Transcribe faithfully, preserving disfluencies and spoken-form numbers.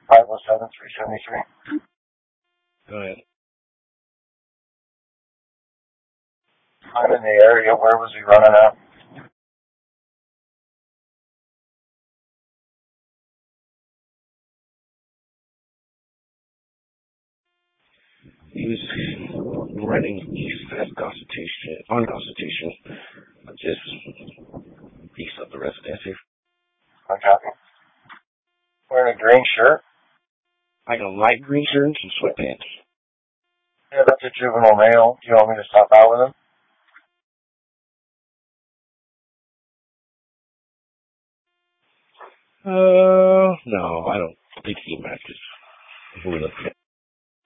five oh seven, three seventy-three. Go ahead. I'm in the area. Where was he running at? He was running east at Constitution, on Constitution, just east of the residency. I copy. Wearing a green shirt? Like a light green shirt and some sweatpants. Yeah, that's a juvenile male. Do you want me to stop out with him? Uh, no, I don't think he matches. Who we looking at?